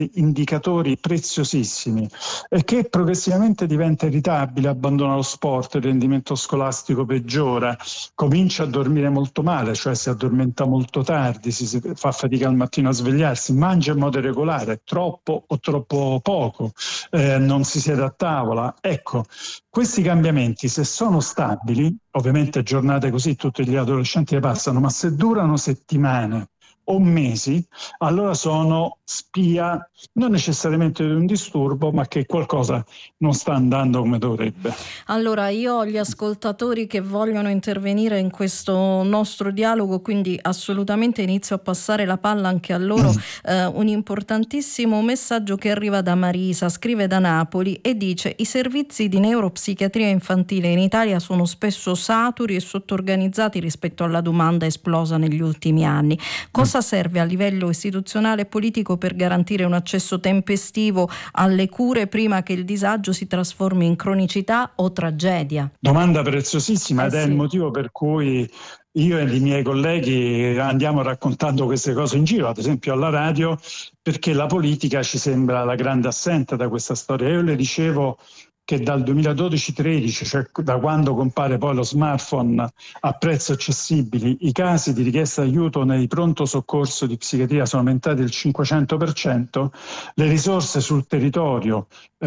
indicatori preziosissimi e che progressivamente diventa irritabile, abbandona lo sport, il rendimento scolastico peggiora, comincia a dormire molto male, cioè si addormenta molto tardi, si fa fatica al mattino a svegliarsi, mangia in modo irregolare, troppo o troppo poco, non si siede a tavola. Ecco, questi cambiamenti, se sono stabili, ovviamente giornate così tutti gli adolescenti le passano, ma se durano settimane o mesi, allora sono spia non necessariamente di un disturbo, ma che qualcosa non sta andando come dovrebbe. Allora, io ho gli ascoltatori che vogliono intervenire in questo nostro dialogo, quindi assolutamente inizio a passare la palla anche a loro. Un importantissimo messaggio che arriva da Marisa, scrive da Napoli e dice: i servizi di neuropsichiatria infantile in Italia sono spesso saturi e sottoorganizzati rispetto alla domanda esplosa negli ultimi anni. Cosa serve a livello istituzionale e politico per garantire un accesso tempestivo alle cure prima che il disagio si trasformi in cronicità o tragedia? Domanda preziosissima ed è il motivo per cui io e i miei colleghi andiamo raccontando queste cose in giro, ad esempio alla radio, perché la politica ci sembra la grande assente da questa storia. Io le dicevo che dal 2012-13, cioè da quando compare poi lo smartphone a prezzi accessibili, i casi di richiesta d'aiuto nei pronto soccorso di psichiatria sono aumentati del 500%, le risorse sul territorio,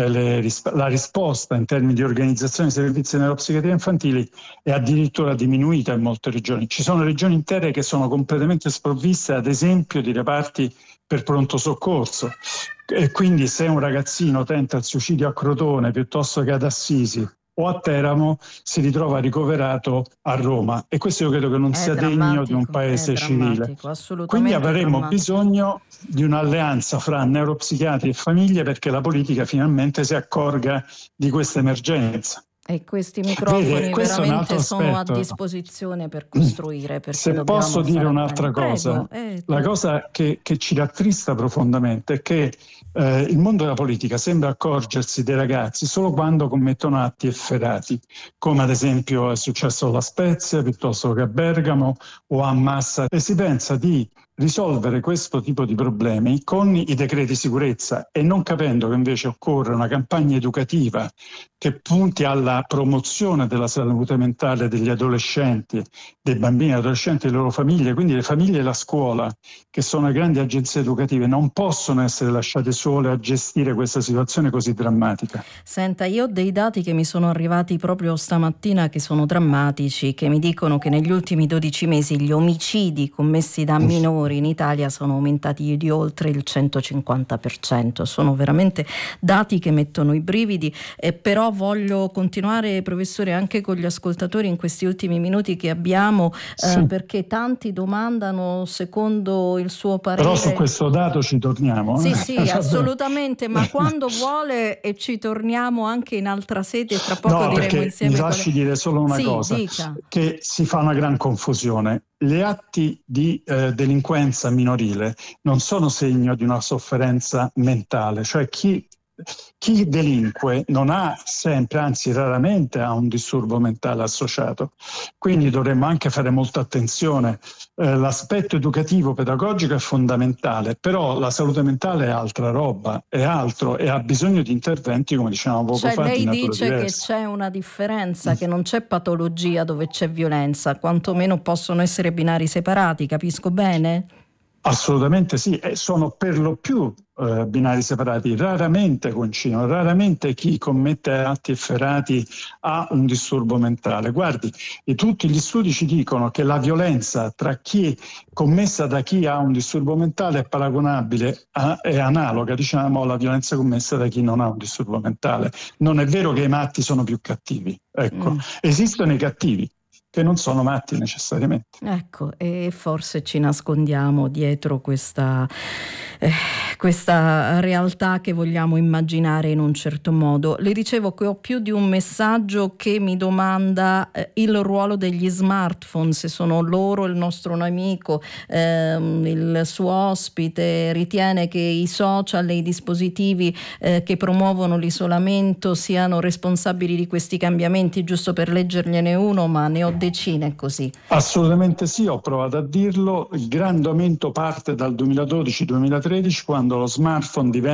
la risposta in termini di organizzazione dei servizi di neuropsichiatria infantili è addirittura diminuita in molte regioni. Ci sono regioni intere che sono completamente sprovviste, ad esempio, di reparti per pronto soccorso. E quindi se un ragazzino tenta il suicidio a Crotone piuttosto che ad Assisi o a Teramo, si ritrova ricoverato a Roma, e questo io credo che non sia degno di un paese civile. Quindi avremo bisogno di un'alleanza fra neuropsichiatri e famiglie, perché la politica finalmente si accorga di questa emergenza. E questi microfoni veramente sono a disposizione per costruire. Se posso dire un'altra cosa, la cosa che ci rattrista profondamente è che il mondo della politica sembra accorgersi dei ragazzi solo quando commettono atti efferati, come ad esempio è successo a La Spezia, piuttosto che a Bergamo o a Massa, e si pensa di risolvere questo tipo di problemi con i decreti sicurezza, e non capendo che invece occorre una campagna educativa che punti alla promozione della salute mentale degli adolescenti, dei bambini e adolescenti e delle loro famiglie. Quindi le famiglie e la scuola, che sono le grandi agenzie educative, non possono essere lasciate sole a gestire questa situazione così drammatica. Senta, io ho dei dati che mi sono arrivati proprio stamattina che sono drammatici, che mi dicono che negli ultimi 12 mesi gli omicidi commessi da minori in Italia sono aumentati di oltre il 150%. Sono veramente dati che mettono i brividi, però voglio continuare, professore, anche con gli ascoltatori in questi ultimi minuti che abbiamo, perché tanti domandano secondo il suo parere. Però su questo dato ci torniamo. Sì, assolutamente, ma quando vuole, e ci torniamo anche in altra sede, tra poco diremo insieme. Mi lasci dire solo una cosa, dica. Che si fa una gran confusione. Gli atti di delinquenza minorile non sono segno di una sofferenza mentale, cioè chi delinque non ha sempre, anzi raramente ha un disturbo mentale associato. Quindi dovremmo anche fare molta attenzione. L'aspetto educativo pedagogico è fondamentale, però la salute mentale è altra roba, è altro, e ha bisogno di interventi, come dicevamo poco fa, lei di natura dice diversa. Che c'è una differenza, che non c'è patologia dove c'è violenza, quantomeno possono essere binari separati, capisco bene? Assolutamente sì, e sono per lo più binari separati, raramente coincidono, raramente chi commette atti efferati ha un disturbo mentale. Guardi, tutti gli studi ci dicono che la violenza commessa da chi ha un disturbo mentale è paragonabile, è analoga, diciamo, alla violenza commessa da chi non ha un disturbo mentale. Non è vero che i matti sono più cattivi, ecco, esistono i cattivi che non sono matti necessariamente. Ecco, e forse ci nascondiamo dietro questa realtà che vogliamo immaginare in un certo modo. Le dicevo che ho più di un messaggio che mi domanda il ruolo degli smartphone, se sono loro il nostro nemico. Il suo ospite ritiene che i social e i dispositivi che promuovono l'isolamento siano responsabili di questi cambiamenti. Giusto per leggergliene uno, ma ne ho decine così. Assolutamente sì, ho provato a dirlo. Il grande aumento parte dal 2012-2013, quando lo smartphone diventa